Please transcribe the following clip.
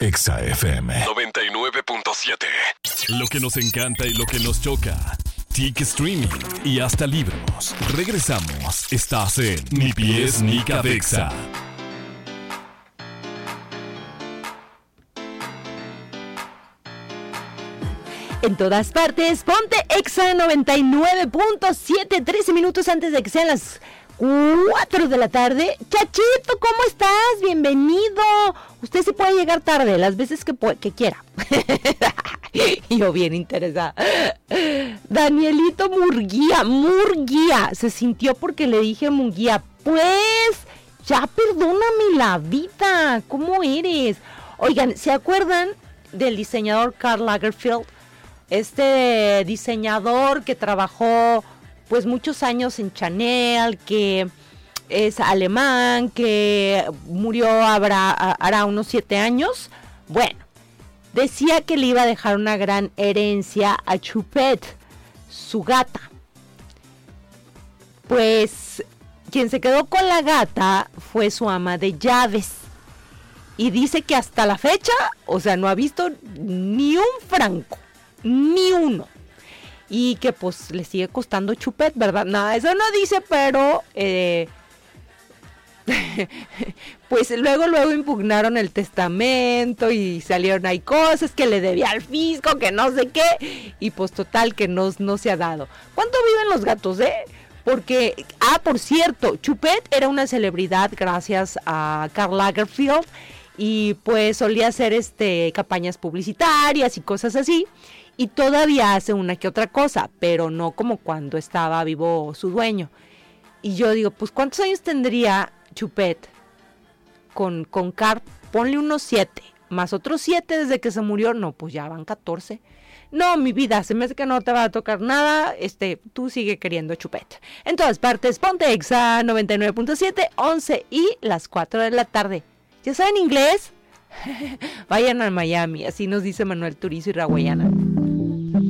Exa FM 99.7. Lo que nos encanta y lo que nos choca. TIC Streaming y hasta libros. Regresamos. Estás en Ni Pies ni Cabeza. En todas partes, ponte Exa 99.7, 13 minutos antes de que sean las 4 de la tarde. Chachito, ¿cómo estás? Bienvenido. Usted sí puede llegar tarde, las veces que quiera. Yo bien interesada. Danielito Murguía, se sintió porque le dije Murguía. Pues, ya perdóname la vida, ¿cómo eres? Oigan, ¿se acuerdan del diseñador Karl Lagerfeld? Este diseñador que trabajó pues muchos años en Chanel, que es alemán, que murió hará unos 7 años. Bueno, decía que le iba a dejar una gran herencia a Choupette, su gata. Pues quien se quedó con la gata fue su ama de llaves. Y dice que hasta la fecha, o sea, no ha visto ni un franco. Ni uno. Y que pues le sigue costando Choupette, ¿verdad? No, eso no dice, pero pues luego impugnaron el testamento y salieron ahí cosas que le debía al fisco, que no sé qué, y pues total que no se ha dado. ¿Cuánto viven los gatos, Porque, por cierto, Choupette era una celebridad gracias a Karl Lagerfeld y pues solía hacer campañas publicitarias y cosas así. Y todavía hace una que otra cosa, pero no como cuando estaba vivo su dueño. Y yo digo, pues ¿cuántos años tendría Choupette con Karl? Ponle unos 7, más otros 7 desde que se murió. No, pues ya van 14. No, mi vida, se me hace que no te va a tocar nada. Tú sigue queriendo Choupette. En todas partes, ponte Exa 99.7, 11 y las 4 de la tarde. ¿Ya saben inglés? Vayan a Miami, así nos dice Manuel Turizo y Raguayana.